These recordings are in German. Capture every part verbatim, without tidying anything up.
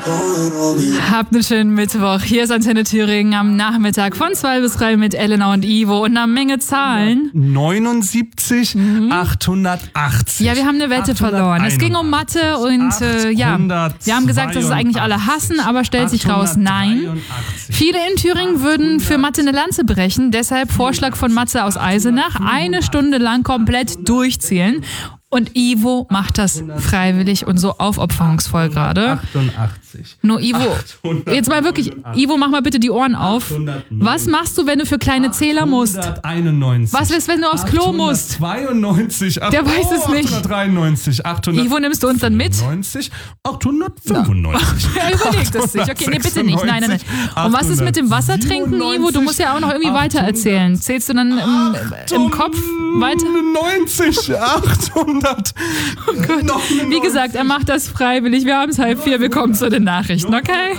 Habt einen schönen Mittwoch. Hier ist Antenne Thüringen am Nachmittag von zwei bis drei mit Elena und Ivo und eine Menge Zahlen. neunundsiebzig, mhm. achthundertachtzig. Ja, wir haben eine Wette verloren. Es ging um Mathe und äh, ja, wir haben gesagt, dass es eigentlich alle hassen, aber stellt sich raus, nein. Viele in Thüringen würden für Mathe eine Lanze brechen, deshalb Vorschlag von Matze aus Eisenach, eine Stunde lang komplett durchzählen. Und Ivo macht das freiwillig und so aufopferungsvoll gerade. achtundachtzig. Nur Ivo, jetzt mal wirklich, Ivo, mach mal bitte die Ohren auf. Was machst du, wenn du für kleine Zähler musst? achthunderteinundneunzig. Was ist, wenn du aufs Klo musst? achthundertzweiundneunzig. Der weiß es nicht. achthundertdreiundneunzig. Ivo, nimmst du uns dann mit? achthundertfünfundneunzig. Er überlegt es sich. Okay, nee, bitte nicht. Nein, nein, nein. Und was ist mit dem Wasser trinken, Ivo? Du musst ja auch noch irgendwie weiter erzählen. Zählst du dann im, im Kopf weiter? neunzig, achthundert. Oh Gott. Wie gesagt, er macht das freiwillig. Wir haben es halb vier, wir kommen zu den Nachrichten, okay?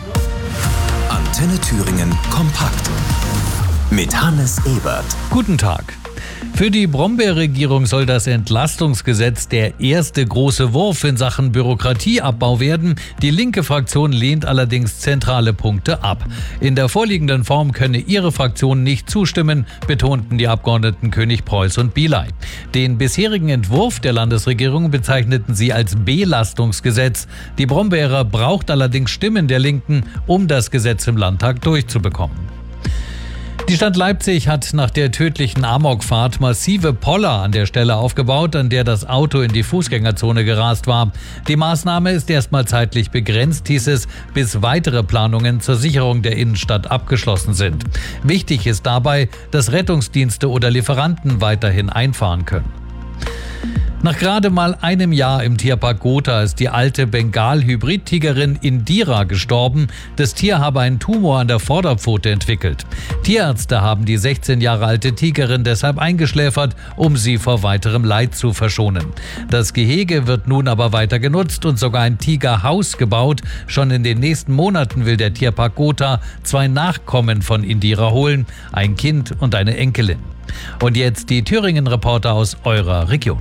Antenne Thüringen kompakt mit Hannes Ebert. Guten Tag. Für die Brombeer-Regierung soll das Entlastungsgesetz der erste große Wurf in Sachen Bürokratieabbau werden. Die linke Fraktion lehnt allerdings zentrale Punkte ab. In der vorliegenden Form könne ihre Fraktion nicht zustimmen, betonten die Abgeordneten König, Preuß und Biley. Den bisherigen Entwurf der Landesregierung bezeichneten sie als Belastungsgesetz. Die Brombeerer braucht allerdings Stimmen der Linken, um das Gesetz im Landtag durchzubekommen. Die Stadt Leipzig hat nach der tödlichen Amokfahrt massive Poller an der Stelle aufgebaut, an der das Auto in die Fußgängerzone gerast war. Die Maßnahme ist erstmal zeitlich begrenzt, hieß es, bis weitere Planungen zur Sicherung der Innenstadt abgeschlossen sind. Wichtig ist dabei, dass Rettungsdienste oder Lieferanten weiterhin einfahren können. Nach gerade mal einem Jahr im Tierpark Gotha ist die alte Bengal-Hybrid-Tigerin Indira gestorben. Das Tier habe einen Tumor an der Vorderpfote entwickelt. Tierärzte haben die sechzehn Jahre alte Tigerin deshalb eingeschläfert, um sie vor weiterem Leid zu verschonen. Das Gehege wird nun aber weiter genutzt und sogar ein Tigerhaus gebaut. Schon in den nächsten Monaten will der Tierpark Gotha zwei Nachkommen von Indira holen, ein Kind und eine Enkelin. Und jetzt die Thüringen-Reporter aus eurer Region.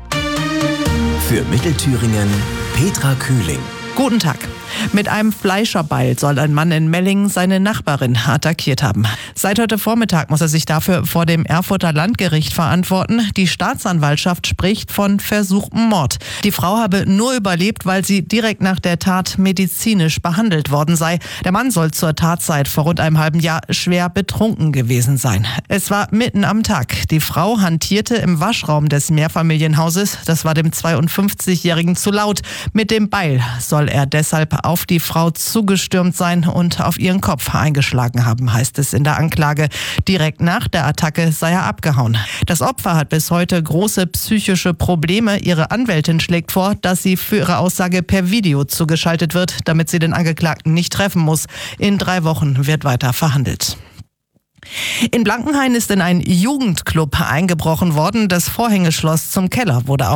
Für Mittelthüringen Petra Kühling. Guten Tag. Mit einem Fleischerbeil soll ein Mann in Melling seine Nachbarin attackiert haben. Seit heute Vormittag muss er sich dafür vor dem Erfurter Landgericht verantworten. Die Staatsanwaltschaft spricht von versuchtem Mord. Die Frau habe nur überlebt, weil sie direkt nach der Tat medizinisch behandelt worden sei. Der Mann soll zur Tatzeit vor rund einem halben Jahr schwer betrunken gewesen sein. Es war mitten am Tag. Die Frau hantierte im Waschraum des Mehrfamilienhauses. Das war dem zweiundfünfzigjährigen zu laut. Mit dem Beil soll er deshalb auf die Frau zugestürmt sein und auf ihren Kopf eingeschlagen haben, heißt es in der Anklage. Direkt nach der Attacke sei er abgehauen. Das Opfer hat bis heute große psychische Probleme. Ihre Anwältin schlägt vor, dass sie für ihre Aussage per Video zugeschaltet wird, damit sie den Angeklagten nicht treffen muss. In drei Wochen wird weiter verhandelt. In Blankenhain ist in einen Jugendclub eingebrochen worden. Das Vorhängeschloss zum Keller wurde auf